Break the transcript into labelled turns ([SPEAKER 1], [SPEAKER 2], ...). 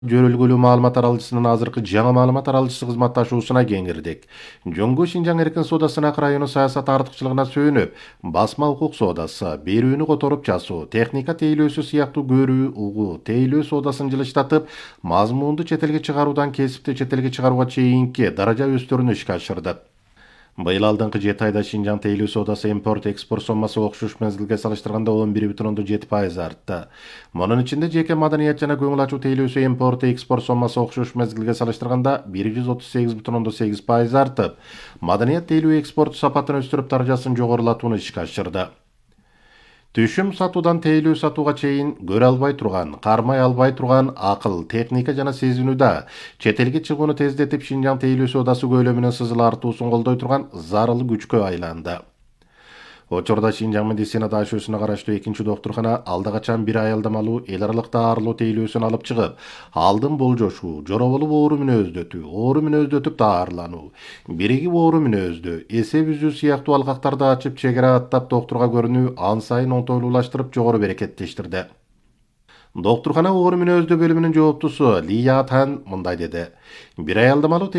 [SPEAKER 1] Жөрөлгөлүү маалымат аралыжысынын азыркы жаңы маалымат аралыжысы кызматташуусуна кеңирдик. Жоңго Шинжаң эркин соодасы Сынак району саясат артыкчылыгына сөөнүп, басма укук соодасы, берүүнү которуп жасоо, техника тейлөөсү сыяктуу көрүү, угуу, тейлөө соодасын жылыштатып, мазмунду чет элге чыгаруудан кесипти чет элге чыгарууга чейинки даража өстөрүнү ишке ашырды. Быйыл алдыңкы 7 айда Шинжаң тейлөө соодасы импорт-экспорт соммасы окшош мезгилге салыштырганда 11,7% артты. Мунун ичинде жеке маданият жана көңүл ачуу тейлөөсү импорт-экспорт соммасы окшош мезгилге салыштырганда 138,9% артып, маданият тейлөө экспорт сапатын өстүрүп даражасын жогорулатууну ишке ашырды. Түшүм сатуудан тейлөө сатууга чейин көрө албай турган, кармай албай турган акыл, техника жана сезинүү да чет элге чыгууну тездетип, Шинжаң тейлөө соодасы көлөмүнүн сызыл артуусун колдой турган зарыл күчкө айланды. Учурда Шинжаң медицина даашөсүнө караштуу экинчи доктуркана алда качан бир аялдамалуу эл аралык даарылоо тейлөөсүн алып чыгып, алдын болжошуу, жороболуп оору мүнөздөтүп даарылануу, биригип оору мүнөздөө, эсеп үзүү сыяктуу алгактарды ачып чегара аттап доктурга көрүнүү ан сайын оңтойлуулаштырып жогору берекеттештирди. Доктуркана оору мүнөздөө бөлүмүнүн жооптусу Лия Тан мындай деди. Бир аялдамалуу